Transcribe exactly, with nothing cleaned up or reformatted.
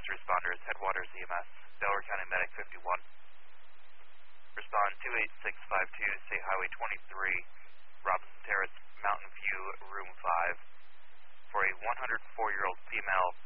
first responders, Headwaters E M S, Delaware County Medic fifty-one. Respond two eight six five two, State Highway twenty-three, Robinson Terrace, Mountain View, Room five, for a one hundred four-year-old female